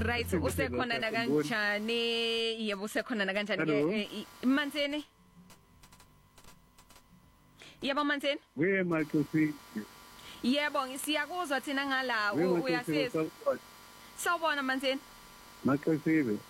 Right, usekhona na kanjani? Yebo usekhona na kanjani ke Mantseni? Yebo Mantseni? We Michael. Yebo ngisiyakuzwa thina ngala uyasizwa. Sawubona Mantseni. Michael.